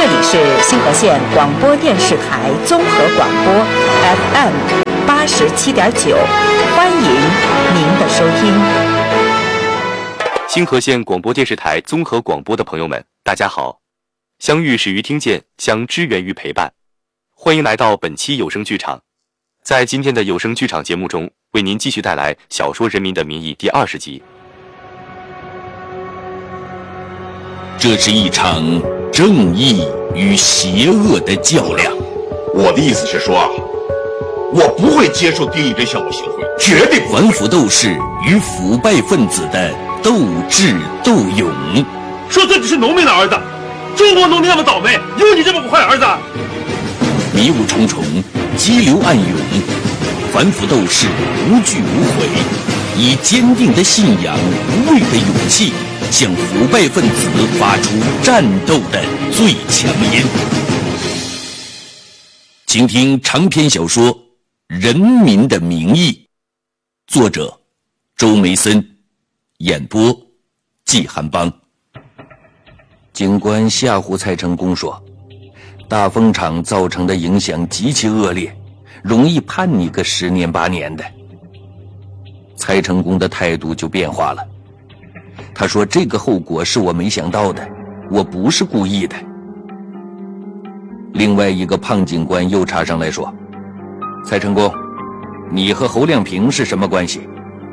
这里是星河县广播电视台综合广播 FM87.9，欢迎您的收听。 星河县广播电视台综合广播的朋友们，大家好！相遇始于听见，相知源于陪伴。欢迎来到本期有声剧场。在今天的有声剧场节目中，为您继续带来小说《人民的名义》第20集。 这是一场正义与邪恶的较量。 我的意思是说，我不会接受丁义珍向我行贿，绝对不会。 反腐斗士与腐败分子的斗智斗勇。 说自己是农民的儿子，中国农民那么倒霉，有你这么个坏儿子？ 迷雾重重，激流暗涌，反腐斗士无惧无悔，以坚定的信仰、无畏的勇气，向腐败分子发出战斗的最强音。请听长篇小说《人民的名义》，作者周梅森，演播季寒邦。警官吓唬蔡成功说，大风场造成的影响极其恶劣，容易判你个10年8年的。蔡成功的态度就变化了，他说这个后果是我没想到的，我不是故意的。另外一个胖警官又插上来说，蔡成功，你和侯亮平是什么关系？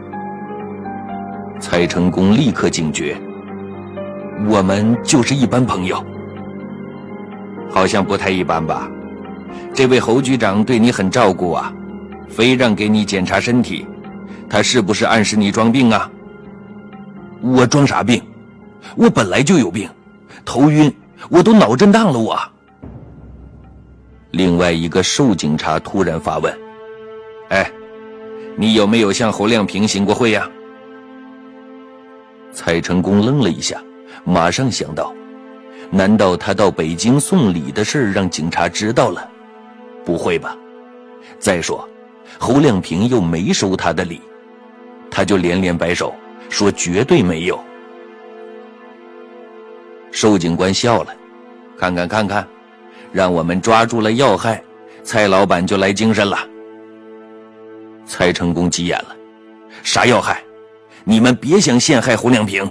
蔡成功立刻警觉，我们就是一般朋友。好像不太一般吧？这位侯局长对你很照顾啊，非让给你检查身体，他是不是暗示你装病啊？我装啥病？我本来就有病，头晕，我都脑震荡了我。另外一个瘦警察突然发问，哎，你有没有向侯亮平行过贿呀？蔡成功愣了一下，马上想到，难道他到北京送礼的事让警察知道了？不会吧？再说侯亮平又没收他的礼，他就连连摆手说绝对没有。瘦警官笑了，看看，让我们抓住了要害，蔡老板就来精神了。蔡成功急眼了，啥要害？你们别想陷害侯亮平。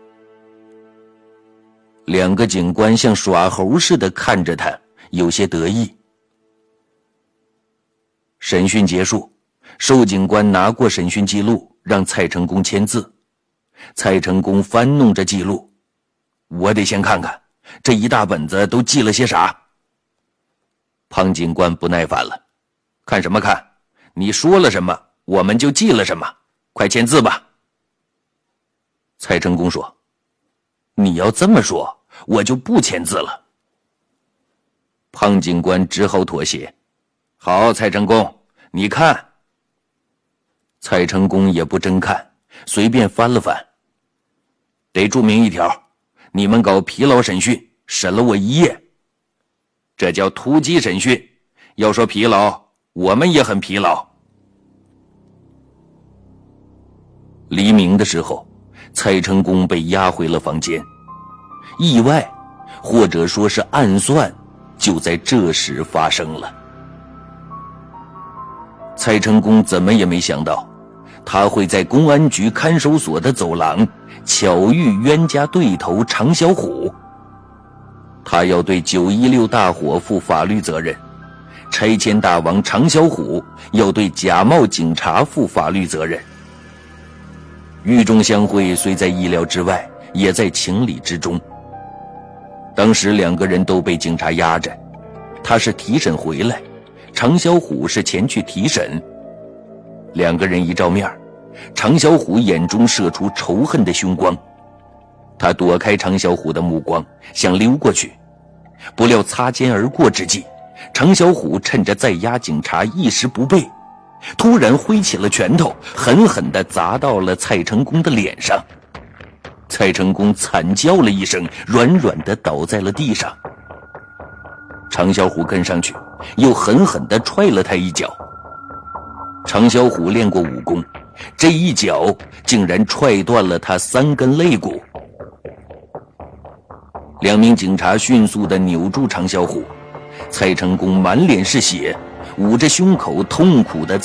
两个警官像耍猴似的看着他，有些得意。审讯结束，瘦警官拿过审讯记录让蔡成功签字。蔡成功翻弄着记录，我得先看看这一大本子都记了些啥。胖警官不耐烦了，看什么看？你说了什么我们就记了什么，快签字吧。蔡成功说，你要这么说我就不签字了。胖警官只好妥协，好，蔡成功，你看。蔡成功也不真看，随便翻了翻。得注明一条，你们搞疲劳审讯，审了我1夜，这叫突击审讯。要说疲劳，我们也很疲劳。黎明的时候，蔡成功被押回了房间。意外，或者说是暗算，就在这时发生了。蔡成功怎么也没想到，他会在公安局看守所的走廊巧遇冤家对头常小虎。他要对916大火负法律责任，拆迁大王常小虎要对假冒警察负法律责任。狱中相会虽在意料之外，也在情理之中。当时两个人都被警察押着，他是提审回来，常小虎是前去提审。两个人一照面，常小虎眼中射出仇恨的凶光，他躲开常小虎的目光，想溜过去，不料擦肩而过之际，常小虎趁着在押警察一时不备，突然挥起了拳头，狠狠地砸到了蔡成功的脸上。蔡成功惨叫了一声，软软地倒在了地上。常小虎跟上去，又狠狠地踹了他一脚。常小虎练过武功，这一脚竟然踹断了他3根肋骨。 2名警察迅速地扭住常小虎，蔡成功满脸是血，捂着胸口痛苦地